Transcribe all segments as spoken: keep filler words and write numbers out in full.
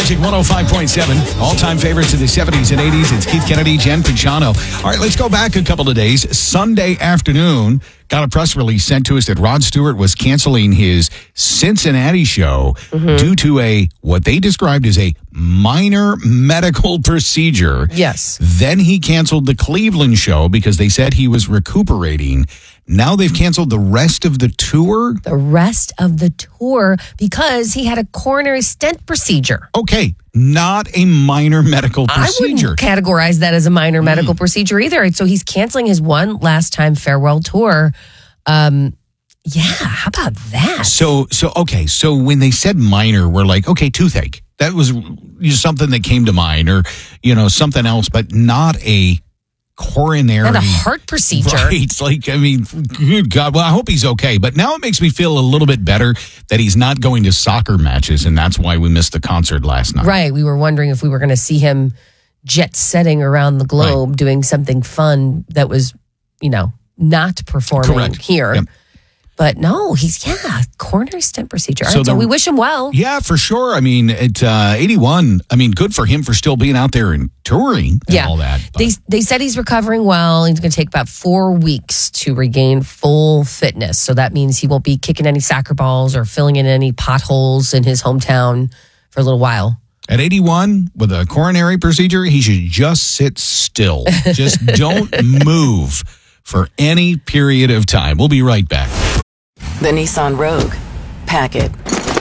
Magic one oh five point seven. All-time favorites of the seventies and eighties. It's Keith Kennedy, Jen Picciano. All right, let's go back a couple of days. Sunday afternoon, got a press release sent to us that Rod Stewart was canceling his Cincinnati show mm-hmm. due to a, what they described as a minor medical procedure. Yes. Then he canceled the Cleveland show because they said he was recuperating. Now they've canceled the rest of the tour? The rest of the tour because he had a coronary stent procedure. Okay, not a minor medical procedure. I wouldn't categorize that as a minor mm. medical procedure either. So he's canceling his one last time farewell tour. Um, yeah, how about that? So, so okay, so when they said minor, we're like, okay, toothache. That was something that came to mind, or, you know, something else, but not a coronary. And a heart procedure. Right. Like, I mean, good God. Well, I hope he's okay. But now it makes me feel a little bit better that he's not going to soccer matches, and that's why we missed the concert last night. Right. We were wondering if we were going to see him jet setting around the globe, right, doing something fun that was, you know, not performing Correct. here. Yep. But no, he's, yeah, coronary stent procedure. All So right, so the- we wish him well. Yeah, for sure. I mean, at uh, eighty-one, I mean, good for him for still being out there and touring and Yeah. all that. But They they said he's recovering well. He's going to take about four weeks to regain full fitness. So that means he won't be kicking any soccer balls or filling in any potholes in his hometown for a little while. At eighty-one, with a coronary procedure, he should just sit still. Just don't move for any period of time. We'll be right back. The Nissan Rogue. Pack it.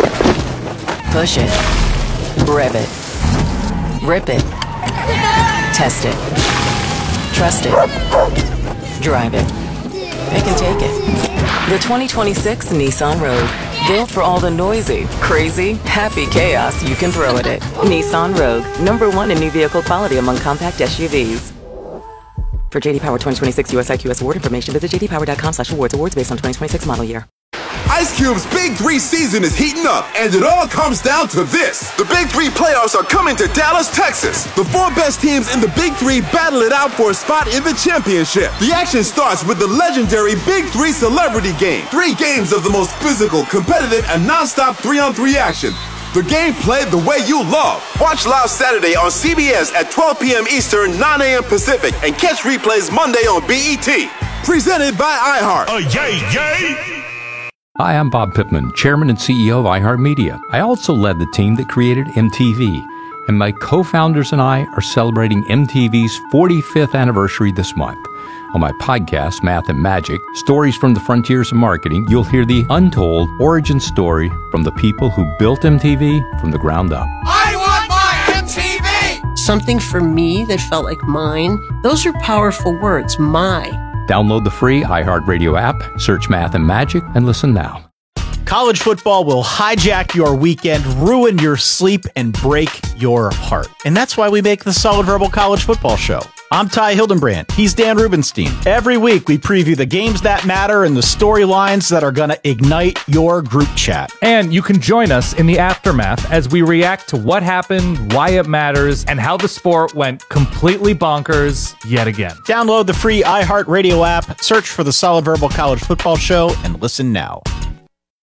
Push it. Rev it. Rip it. Test it. Trust it. Drive it. Pick and take it. The twenty twenty-six Nissan Rogue. Built for all the noisy, crazy, happy chaos you can throw at it. Nissan Rogue. Number one in new vehicle quality among compact S U Vs. For J D Power twenty twenty-six U S I Q S award information, visit j d power dot com slash awards. Awards based on twenty twenty-six model year. Ice Cube's Big Three season is heating up, and it all comes down to this. The Big Three playoffs are coming to Dallas, Texas. The four best teams in the Big Three battle it out for a spot in the championship. The action starts with the legendary Big Three Celebrity Game. Three games of the most physical, competitive, and nonstop three-on-three action. The game played the way you love. Watch live Saturday on C B S at twelve p.m. Eastern, nine a.m. Pacific, and catch replays Monday on B E T. Presented by iHeart. Uh, yay, yay! Hi, I'm Bob Pittman, Chairman and C E O of iHeartMedia. I also led the team that created M T V, and my co-founders and I are celebrating M T V's forty-fifth anniversary this month. On my podcast, Math and Magic, Stories from the Frontiers of Marketing, you'll hear the untold origin story from the people who built M T V from the ground up. I want my M T V! Something for me that felt like mine. Those are powerful words, my. Download the free iHeartRadio app, search Math and Magic, and listen now. College football will hijack your weekend, ruin your sleep, and break your heart. And that's why we make the Solid Verbal College Football Show. I'm Ty Hildenbrand. He's Dan Rubenstein. Every week, we preview the games that matter and the storylines that are going to ignite your group chat. And you can join us in the aftermath as we react to what happened, why it matters, and how the sport went completely bonkers yet again. Download the free iHeartRadio app, search for the Solid Verbal College Football Show, and listen now.